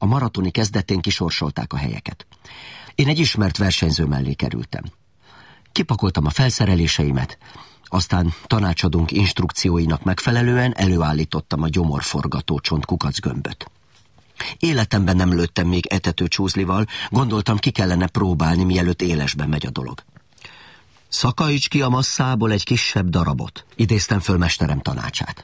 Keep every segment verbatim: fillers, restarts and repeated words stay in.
maratoni kezdetén kisorsolták a helyeket. Én egy ismert versenyző mellé kerültem. Kipakoltam a felszereléseimet, aztán tanácsadónk instrukcióinak megfelelően előállítottam a gyomorforgató csont kukacgömböt. Életemben nem lőttem még etető csúzlival, gondoltam, ki kellene próbálni, mielőtt élesben megy a dolog. Szakíts ki a masszából egy kisebb darabot, idéztem föl mesterem tanácsát.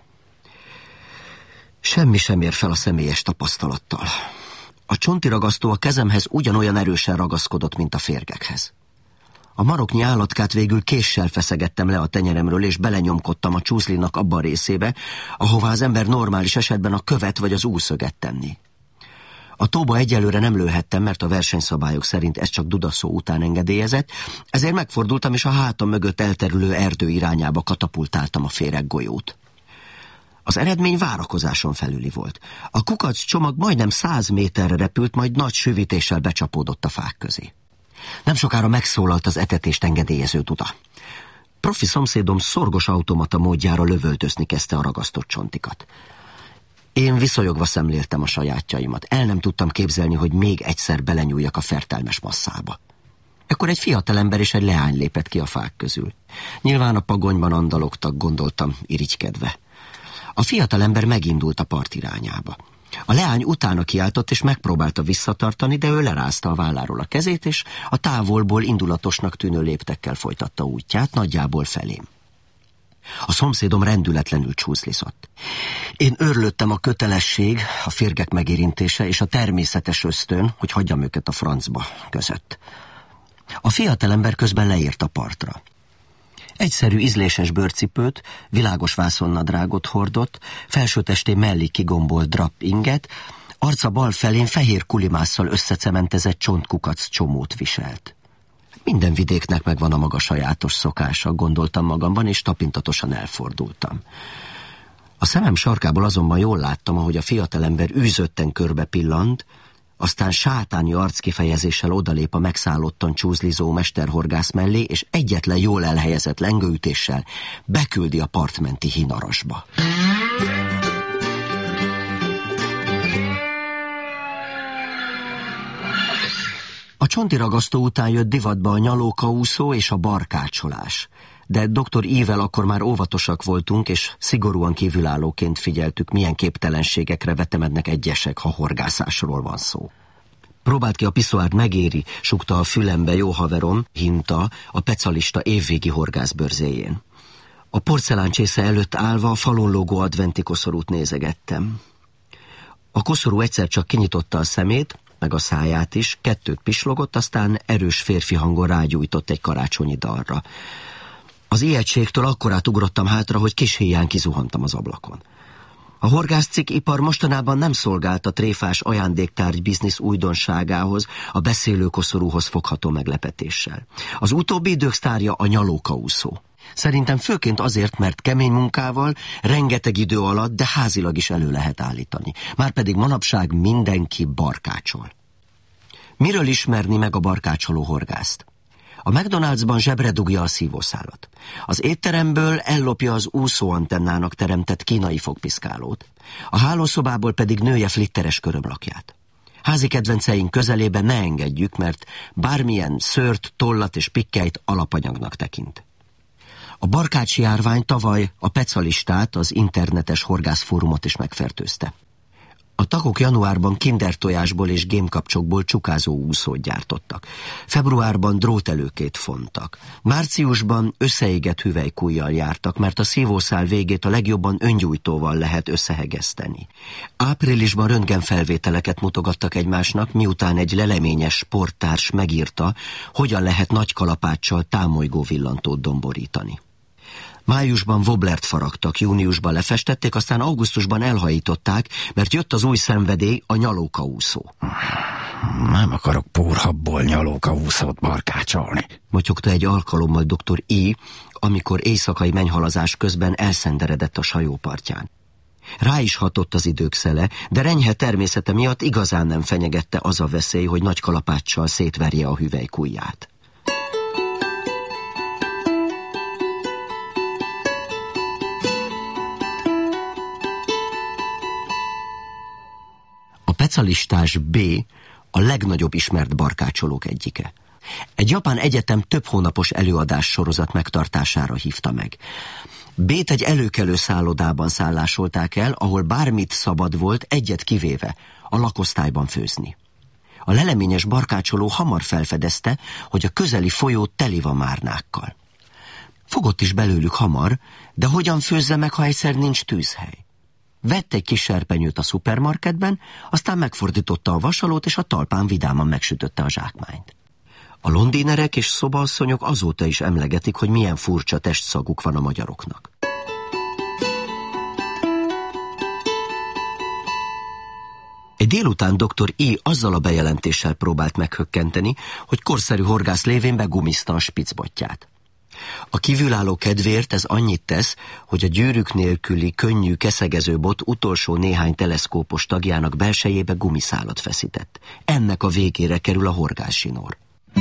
Semmi sem ér fel a személyes tapasztalattal. A csontiragasztó a kezemhez ugyanolyan erősen ragaszkodott, mint a férgekhez. A maroknyi állatkát végül késsel feszegettem le a tenyeremről, és belenyomkodtam a csúszlinak abban a részébe, ahová az ember normális esetben a követ vagy az úszöget tenni. A tóba egyelőre nem lőhettem, mert a versenyszabályok szerint ez csak dudaszó után engedélyezett, ezért megfordultam, és a hátam mögött elterülő erdő irányába katapultáltam a féreggolyót. Az eredmény várakozáson felüli volt. A kukac csomag majdnem száz méterre repült, majd nagy süvítéssel becsapódott a fák közé. Nem sokára megszólalt az etetést engedélyező duda. Profi szomszédom szorgos automata módjára lövöldözni kezdte a ragasztott csontikat. Én viszonyogva szemléltem a sajátjaimat. El nem tudtam képzelni, hogy még egyszer belenyúljak a fertelmes masszába. Ekkor egy fiatalember és egy leány lépett ki a fák közül. Nyilván a pagonyban andalogtak, gondoltam, irigykedve. A fiatalember megindult a part irányába. A leány utána kiáltott, és megpróbálta visszatartani, de ő lerázta a válláról a kezét, és a távolból indulatosnak tűnő léptekkel folytatta útját, nagyjából felém. A szomszédom rendületlenül csúszlizott. Én őrlődtem a kötelesség, a férgek megérintése és a természetes ösztön, hogy hagyjam őket a francba között. A fiatalember közben leért a partra. Egyszerű ízléses bőrcipőt, világos vászonnadrágot hordott, felsőtestén mellé kigombolt drap inget, arca bal felén fehér kulimásszal összecementezett csontkukac csomót viselt. Minden vidéknek megvan a maga sajátos szokása, gondoltam magamban, és tapintatosan elfordultam. A szemem sarkából azonban jól láttam, ahogy a fiatalember űzötten körbe pillant, aztán sátáni arckifejezéssel odalép a megszállottan csúzlizó mesterhorgász mellé, és egyetlen jól elhelyezett lengőütéssel beküldi a partmenti hinarasba. A csontiragasztó után jött divatba a nyalókaúszó és a barkácsolás. De doktor Ível akkor már óvatosak voltunk, és szigorúan kívülállóként figyeltük, milyen képtelenségekre vetemednek egyesek, ha horgászásról van szó. Próbált ki a piszoárt, megéri, sukta a fülembe jó haverom, Hinta, a pecalista évvégi horgászbörzéjén. A porceláncsésze előtt állva a falon lógó adventi koszorút nézegettem. A koszorú egyszer csak kinyitotta a szemét, meg a száját is, kettőt pislogott, aztán erős férfi hangon rágyújtott egy karácsonyi dalra. Az ijegységtől akkorát ugrottam hátra, hogy kis híján kizuhantam az ablakon. A horgászcikkipar mostanában nem szolgált a tréfás ajándéktárgy biznisz újdonságához, a beszélő koszorúhoz fogható meglepetéssel. Az utóbbi idők sztárja a nyalókaúszó. Szerintem főként azért, mert kemény munkával, rengeteg idő alatt, de házilag is elő lehet állítani. Márpedig manapság mindenki barkácsol. Miről ismerni meg a barkácsoló horgászt? A McDonald'sban zsebre dugja a szívószálat. Az étteremből ellopja az úszóantennának teremtett kínai fogpiszkálót. A hálószobából pedig nője flitteres körömlakját. Házi kedvenceink közelében ne engedjük, mert bármilyen szőrt, tollat és pikkelyt alapanyagnak tekint. A barkácsi járvány tavaly a pecalistát, az internetes horgászfórumot is megfertőzte. A tagok januárban kindertojásból és gémkapcsokból csukázó úszót gyártottak. Februárban drótelőkét fontak. Márciusban összeégett hüvelykujjal jártak, mert a szívószál végét a legjobban öngyújtóval lehet összehegeszteni. Áprilisban röntgenfelvételeket mutogattak egymásnak, miután egy leleményes sporttárs megírta, hogyan lehet nagy kalapáccsal támolygó villantót domborítani. Májusban wobblert faragtak, júniusban lefestették, aztán augusztusban elhajították, mert jött az új szenvedély, a nyalókaúszó. Nem akarok pórhabból nyalókaúszót barkácsolni, motyogta egy alkalommal doktor I, amikor éjszakai mennyhalazás közben elszenderedett a sajópartján. Rá is hatott az idők szele, de renyhe természete miatt igazán nem fenyegette az a veszély, hogy nagy kalapáccsal szétverje a hüvelykujját. A specialistás B a legnagyobb ismert barkácsolók egyike. Egy japán egyetem több hónapos előadás sorozat megtartására hívta meg. B-t egy előkelő szállodában szállásolták el, ahol bármit szabad volt, egyet kivéve, a lakosztályban főzni. A leleményes barkácsoló hamar felfedezte, hogy a közeli folyó teli van márnákkal. Fogott is belőlük hamar, de hogyan főzze meg, ha egyszer nincs tűzhely? Vett egy kis serpenyőt a szupermarketben, aztán megfordította a vasalót, és a talpán vidáman megsütötte a zsákmányt. A londinerek és szobaasszonyok azóta is emlegetik, hogy milyen furcsa testszaguk van a magyaroknak. Egy délután doktor I. azzal a bejelentéssel próbált meghökkenteni, hogy korszerű horgász lévén begumizta a spicbotját. A kívülálló kedvéért ez annyit tesz, hogy a gyűrűk nélküli, könnyű, keszegező bot utolsó néhány teleszkópos tagjának belsejébe gumiszálat feszített. Ennek a végére kerül a horgászsinór.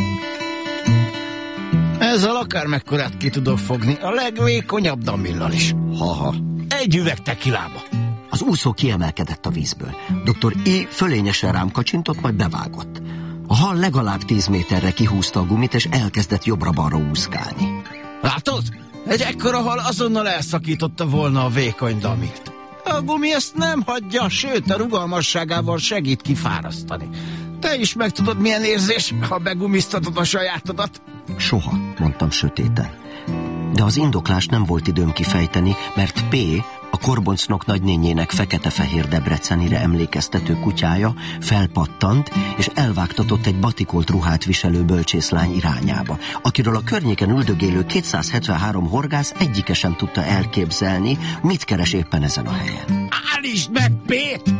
Ezzel akármekkorát ki tudok fogni, a legvékonyabb damillal is. Haha. Egy üveg tekilába. Az úszó kiemelkedett a vízből. doktor I. fölényesen rám kacsintott, majd bevágott. A hal legalább tíz méterre kihúzta a gumit, és elkezdett jobbra-balra úszkálni. Látod? Egy ekkora hal azonnal elszakította volna a vékony damilt. A gumi ezt nem hagyja, sőt a rugalmasságával segít kifárasztani. Te is megtudod, milyen érzés, ha begumiztatod a sajátodat? Soha, mondtam sötéten. De az indoklást nem volt időm kifejteni, mert P., a korboncnok nagynényének fekete-fehér Debrecenire emlékeztető kutyája felpattant, és elvágtatott egy batikolt ruhát viselő bölcsészlány irányába, akiről a környéken üldögélő kétszázhetvenhárom horgász egyike sem tudta elképzelni, mit keres éppen ezen a helyen. Állítsd meg, Pét!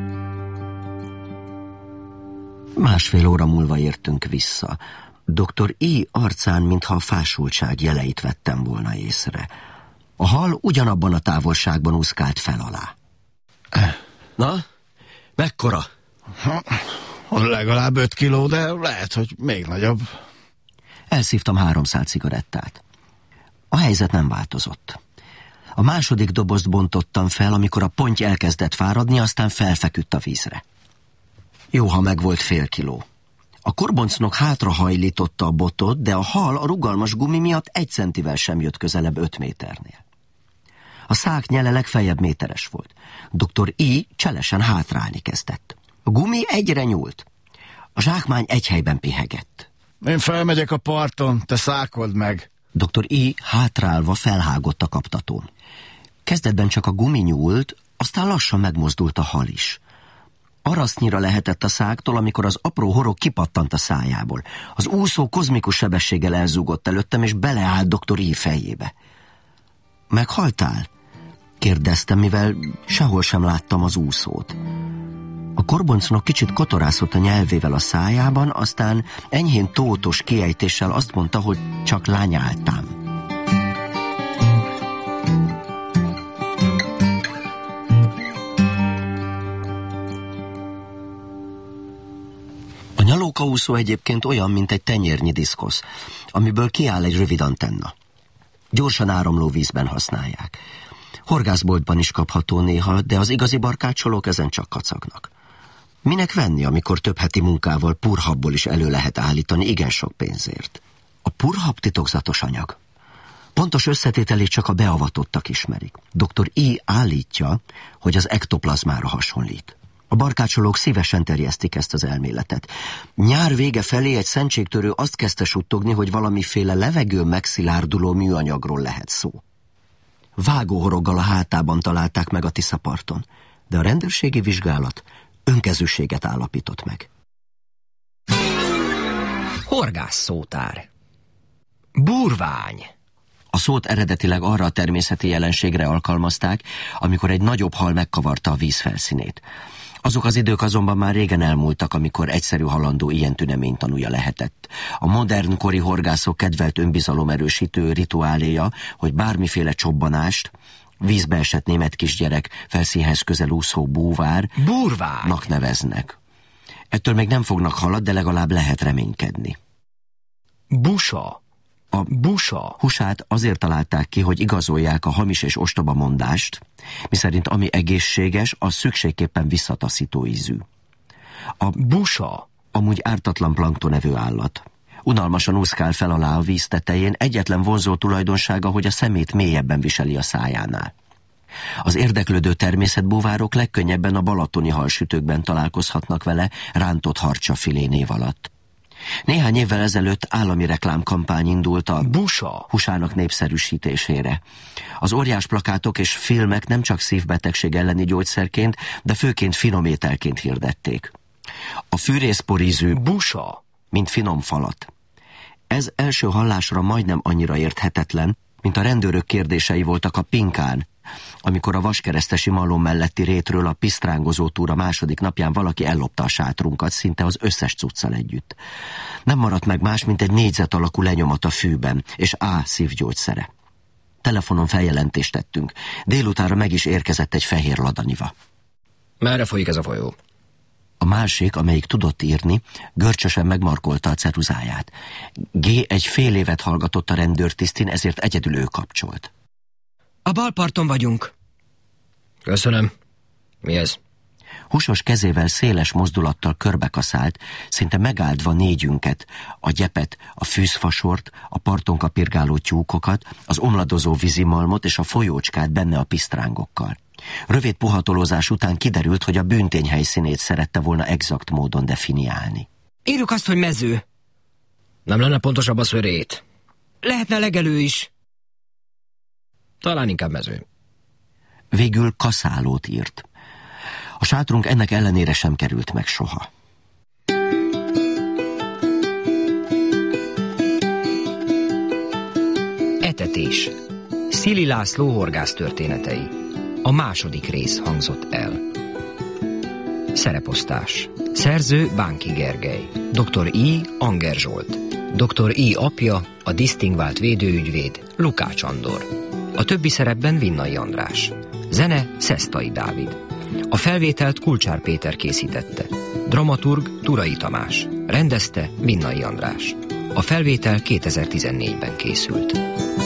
Másfél óra múlva értünk vissza. doktor I. arcán, mintha a fásultság jeleit vettem volna észre. A hal ugyanabban a távolságban úszkált fel alá. Na, mekkora? Ha, legalább öt kiló, de lehet, hogy még nagyobb. Elszívtam három szál cigarettát. A helyzet nem változott. A második dobozt bontottam fel, amikor a ponty elkezdett fáradni, aztán felfeküdt a vízre. Jó, ha meg volt fél kiló. A korboncnok hátrahajlította a botot, de a hal a rugalmas gumi miatt egy centivel sem jött közelebb öt méternél. A szák nyele legfeljebb méteres volt. doktor I. cselesen hátrálni kezdett. A gumi egyre nyúlt. A zsákmány egy helyben pihegett. Én felmegyek a parton, te szákold meg. doktor I. hátrálva felhágott a kaptatón. Kezdetben csak a gumi nyúlt, aztán lassan megmozdult a hal is. Arasznyira lehetett a száktól, amikor az apró horog kipattant a szájából. Az úszó kozmikus sebességgel elzúgott előttem, és beleállt doktor I. fejébe. Meghaltál? Kérdeztem, mivel sehol sem láttam az úszót. A korboncnok kicsit kotorászott a nyelvével a szájában, aztán enyhén tótos kiejtéssel azt mondta, hogy csak lányáltam. A nyalókaúszó egyébként olyan, mint egy tenyérnyi diszkosz, amiből kiáll egy rövid antenna. Gyorsan áramló vízben használják. Horgászboltban is kapható néha, de az igazi barkácsolók ezen csak kacagnak. Minek venni, amikor több heti munkával purhabból is elő lehet állítani igen sok pénzért? A purhab titokzatos anyag. Pontos összetételét csak a beavatottak ismerik. doktor I. állítja, hogy az ektoplazmára hasonlít. A barkácsolók szívesen terjesztik ezt az elméletet. Nyár vége felé egy szentségtörő azt kezdte suttogni, hogy valamiféle levegő megszilárduló műanyagról lehet szó. Vágóhoroggal a hátában találták meg a Tiszaparton, de a rendőrségi vizsgálat önkezűséget állapított meg. Horgászszótár. Burvány. A szót eredetileg arra a természeti jelenségre alkalmazták, amikor egy nagyobb hal megkavarta a víz felszínét. Azok az idők azonban már régen elmúltak, amikor egyszerű halandó ilyen tünemény tanúja lehetett. A modern kori horgászok kedvelt önbizalomerősítő rituáléja, hogy bármiféle csobbanást, vízbe esett német kisgyerek, felszínhez közel úszó búvár, burványnak neveznek. Ettől még nem fognak halat, de legalább lehet reménykedni. Busa. A busa húsát azért találták ki, hogy igazolják a hamis és ostoba mondást, miszerint ami egészséges, az szükségképpen visszataszító ízű. A busa, amúgy ártatlan planktonevő állat. Unalmasan úszkál fel alá a víz tetején, egyetlen vonzó tulajdonsága, hogy a szemét mélyebben viseli a szájánál. Az érdeklődő természetbúvárok legkönnyebben a balatoni halsütőkben találkozhatnak vele rántott harcsafilé név alatt. Néhány évvel ezelőtt állami reklámkampány indult a busa húsának népszerűsítésére. Az óriás plakátok és filmek nem csak szívbetegség elleni gyógyszerként, de főként finom ételként hirdették. A fűrészporízű busa, mint finom falat. Ez első hallásra majdnem annyira érthetetlen, mint a rendőrök kérdései voltak a Pinkán, amikor a vaskeresztesi malom melletti rétről a pisztrángozó túra második napján valaki ellopta a sátrunkat, szinte az összes cuccal együtt. Nem maradt meg más, mint egy négyzet alakú lenyomat a fűben, és A szívgyógyszere. Telefonon feljelentést tettünk. Délutára meg is érkezett egy fehér ladaniva. Merre folyik ez a folyó? A másik, amelyik tudott írni, görcsösen megmarkolta a ceruzáját. G egy fél évet hallgatott a rendőrtisztin, ezért egyedül ő kapcsolt. A bal parton vagyunk. Köszönöm. Mi ez? Húsos kezével széles mozdulattal körbekaszált, szinte megáldva négyünket, a gyepet, a fűzfasort, a parton kapirgáló tyúkokat, az omladozó vízimalmot és a folyócskát benne a pisztrángokkal. Rövid puhatolózás után kiderült, hogy a bűntény helyszínét szerette volna exakt módon definiálni. Írjuk azt, hogy mező. Nem lenne pontosabb az, hogy rét? Lehetne legelő is. Talán inkább mező. Végül kaszálót írt. A sátrunk ennek ellenére sem került meg soha. etetés. Szili László horgász történetei. A második rész hangzott el. Szereposztás. Szerző Bánki Gergely. doktor I. Anger Zsolt. doktor I. apja, a disztingvált védőügyvéd Lukács Andor. A többi szerepben Vinnai András. Zene Szesztai Dávid. A felvételt Kulcsár Péter készítette. Dramaturg Turai Tamás. Rendezte Vinnai András. A felvétel kétezer-tizennégyben készült.